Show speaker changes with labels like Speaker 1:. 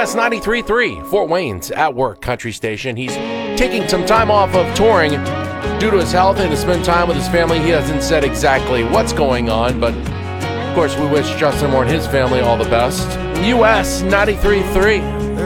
Speaker 1: US 93.3, Fort Wayne's at work country station. He's taking some time off of touring due to his health and to spend time with his family. He hasn't said exactly what's going on, but of course we wish Justin Moore and his family all the best. US 93.3.